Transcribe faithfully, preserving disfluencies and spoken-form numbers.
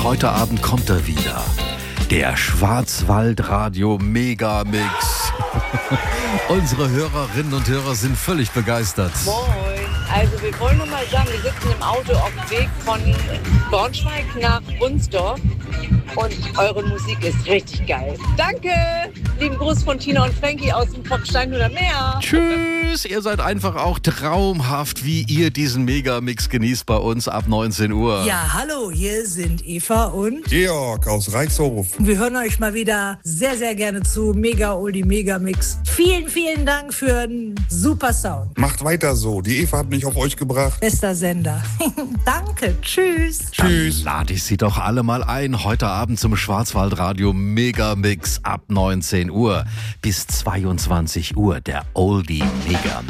heute Abend kommt er wieder. Der Schwarzwaldradio Megamix. Unsere Hörerinnen und Hörer sind völlig begeistert. Moin. Also wir wollen nur mal sagen, wir sitzen im Auto auf dem Weg von Braunschweig nach Wunsdorf und eure Musik ist richtig geil. Danke! Lieben Gruß von Tina und Frankie aus dem vom Steinhuder Meer. Tschüss, ihr seid einfach auch traumhaft, wie ihr diesen Megamix genießt bei uns ab neunzehn Uhr. Ja, hallo, hier sind Eva und Georg aus Reichshof. wir hören euch mal wieder sehr, sehr gerne zu. Mega Oldie Megamix. Vielen, vielen Dank für einen super Sound. Macht weiter so. Die Eva hat mich auf euch gebracht. Bester Sender. Danke, tschüss. Tschüss. Dann lade ich sie doch alle mal ein, heute Abend zum Schwarzwaldradio Megamix ab neunzehn Uhr bis zweiundzwanzig Uhr, der Oldie Megamix.